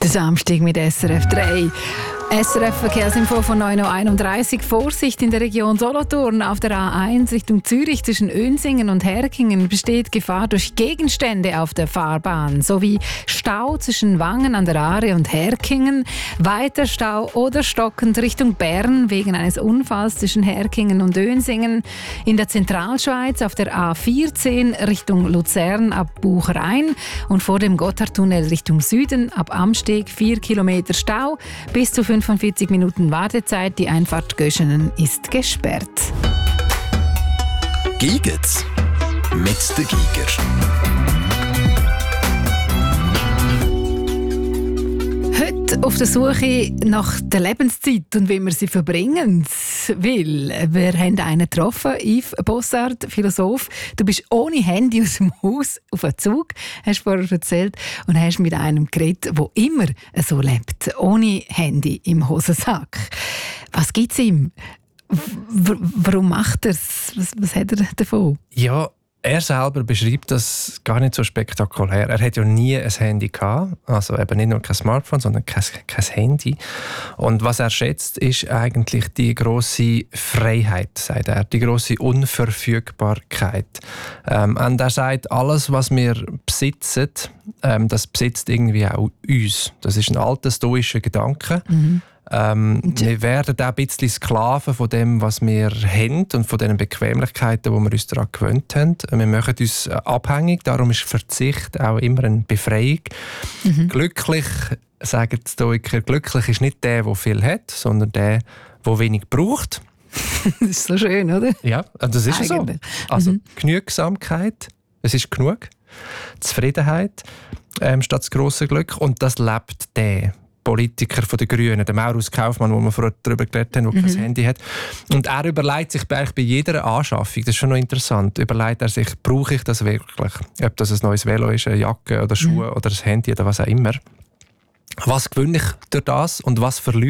Der Samstag mit SRF 3. SRF-Verkehrsinfo von 9.31 Uhr. Vorsicht in der Region Solothurn. Auf der A1 Richtung Zürich zwischen Önsingen und Herkingen besteht Gefahr durch Gegenstände auf der Fahrbahn sowie Stau zwischen Wangen an der Aare und Herkingen. Weiter Stau oder stockend Richtung Bern wegen eines Unfalls zwischen Herkingen und Önsingen. In der Zentralschweiz auf der A14 Richtung Luzern ab Buchrein und vor dem Gotthardtunnel Richtung Süden ab Amsteg 4 Kilometer Stau bis zu 45 Minuten Wartezeit. Die Einfahrt Göschenen ist gesperrt. Giget's mit der Giger. Heute auf der Suche nach der Lebenszeit und wie wir sie verbringen. Weil wir haben einen getroffen, Yves Bossard, Philosoph. Du bist ohne Handy aus dem Haus auf einem Zug, hast du vorher erzählt, und hast mit einem geredet, der immer so lebt, ohne Handy im Hosensack. Was gibt es ihm? Warum macht er es? Was hat er davon? Ja, er selber beschreibt das gar nicht so spektakulär. Er hat ja nie ein Handy gehabt, also eben nicht nur kein Smartphone, sondern kein Handy. Und was er schätzt, ist eigentlich die grosse Freiheit, sagt er, die grosse Unverfügbarkeit. Und er sagt, alles, was wir besitzen, das besitzt irgendwie auch uns. Das ist ein alter stoischer Gedanke. Wir werden auch ein bisschen Sklaven von dem, was wir haben und von den Bequemlichkeiten, die wir uns daran gewöhnt haben. Wir machen uns abhängig, darum ist Verzicht auch immer eine Befreiung. Glücklich, sagen die Stoiker, glücklich ist nicht der viel hat, sondern der wenig braucht. Das ist so schön, oder? Ja, das ist so. Also Genügsamkeit, es ist genug. Zufriedenheit statt das grosse Glück, und das lebt der Politiker von den Grünen, der Maurus Kaufmann, wo wir vorher darüber geredet haben, der kein Handy hat. Und er überlegt sich bei jeder Anschaffung, das ist schon noch interessant, überlegt er sich, brauche ich das wirklich? Ob das ein neues Velo ist, eine Jacke oder Schuhe oder ein Handy oder was auch immer. Was gewinne ich durch das und was verliere